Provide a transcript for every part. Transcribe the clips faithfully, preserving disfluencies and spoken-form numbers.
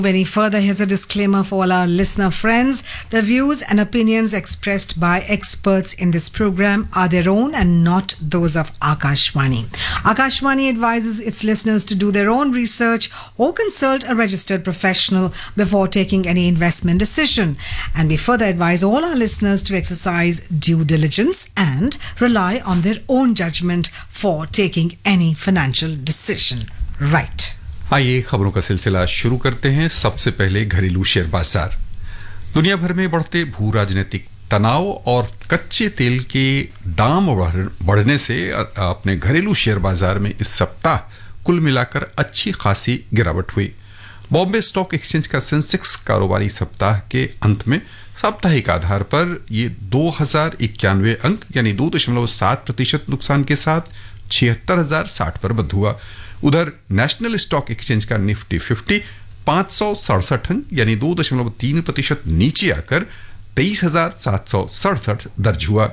Any further, here's a disclaimer for all our listener friends. The views and opinions expressed by experts in this program are their own and not those of Akashvani. Akashvani advises its listeners to do their own research or consult a registered professional before taking any investment decision. And we further advise all our listeners to exercise due diligence and rely on their own judgment for taking any financial decision. Right. आइए खबरों का सिलसिला शुरू करते हैं। सबसे पहले घरेलू शेयर बाजार। दुनिया भर में बढ़ते भू राजनीतिक तनाव और कच्चे तेल के दाम बढ़ने से अपने घरेलू शेयर बाजार में इस सप्ताह कुल मिलाकर अच्छी खासी गिरावट हुई। बॉम्बे स्टॉक एक्सचेंज का सेंसेक्स कारोबारी सप्ताह के अंत में साप्ताहिक आधार पर ये दो हजार इक्यानवे अंक यानी दो दशमलव सात प्रतिशत नुकसान के साथ छिहत्तर हजार साठ पर बंद हुआ। उधर नेशनल स्टॉक एक्सचेंज का निफ्टी फिफ्टी पांच सौ सड़सठ अंक यानी दो दशमलव तीन प्रतिशत नीचे आकर तेईस हजार सात सौ सड़सठ दर्ज हुआ।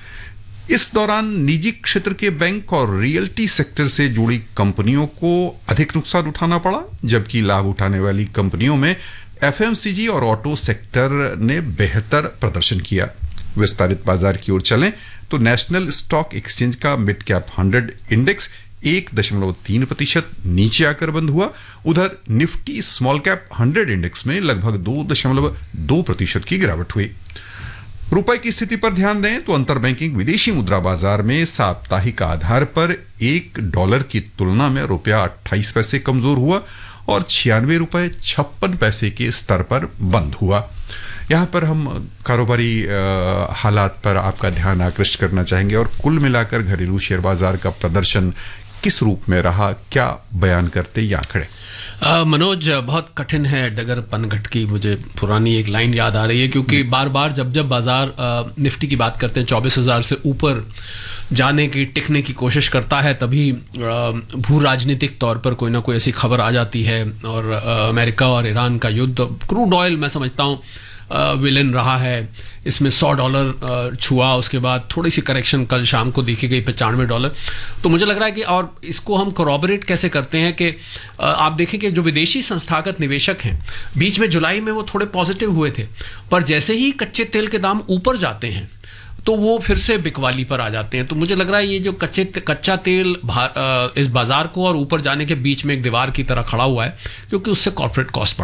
इस दौरान निजी क्षेत्र के बैंक और रियल्टी सेक्टर से जुड़ी कंपनियों को अधिक नुकसान उठाना पड़ा, जबकि लाभ उठाने वाली कंपनियों में एफएमसीजी और ऑटो सेक्टर ने बेहतर प्रदर्शन किया। विस्तारित बाजार की ओर चलें तो नेशनल स्टॉक एक्सचेंज का मिड कैप हंड्रेड इंडेक्स एक दशमलव तीन प्रतिशत नीचे आकर बंद हुआ। उधर Nifty small cap hundred index में लगभग दो दशमलव दो प्रतिशत की गिरावट हुई। रुपए की स्थिति पर ध्यान दें तो अंतर बैंकिंग विदेशी मुद्रा बाजार में साप्ताहिक आधार पर एक डॉलर की तुलना में रुपया अट्ठाईस पैसे कमजोर हुआ और छियानवे रुपए छप्पन पैसे के स्तर पर बंद हुआ। यहाँ पर हम कारोबारी हालात पर आपका ध्यान आकृष्ट करना चाहेंगे और कुल मिलाकर घरेलू शेयर बाजार का प्रदर्शन किस रूप में रहा, क्या बयान करते ये आंकड़े? मनोज, बहुत कठिन है डगर पनघट की। मुझे पुरानी एक लाइन याद आ रही है, क्योंकि बार बार जब जब बाजार निफ्टी की बात करते हैं चौबीस हजार से ऊपर जाने की टिकने की कोशिश करता है, तभी भू राजनीतिक तौर पर कोई ना कोई ऐसी खबर आ जाती है। और अमेरिका और ईरान का युद्ध, क्रूड ऑयल मैं समझता हूँ विलेन रहा है। इसमें सौ डॉलर छुआ, उसके बाद थोड़ी सी करेक्शन कल शाम को देखी गई पचानवे डॉलर। तो मुझे लग रहा है कि, और इसको हम कोरॉबरेट कैसे करते हैं कि आप देखें कि जो विदेशी संस्थागत निवेशक हैं बीच में जुलाई में वो थोड़े पॉजिटिव हुए थे, पर जैसे ही कच्चे तेल के दाम ऊपर जाते हैं तो वो फिर से बिकवाली पर आ जाते हैं। तो मुझे लग रहा है ये जो कच्चे कच्चा तेल इस बाजार को और ऊपर जाने के बीच में एक दीवार की तरह खड़ा हुआ है, क्योंकि उससे कॉर्पोरेट कॉस्ट